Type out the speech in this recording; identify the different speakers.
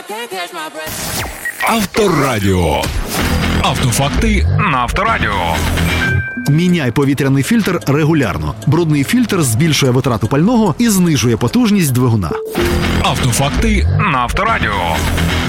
Speaker 1: Авторадіо. Автофакти на Авторадіо.
Speaker 2: Міняй повітряний фільтр регулярно. Брудний фільтр збільшує витрату пального і знижує потужність двигуна.
Speaker 1: Автофакти на Авторадіо.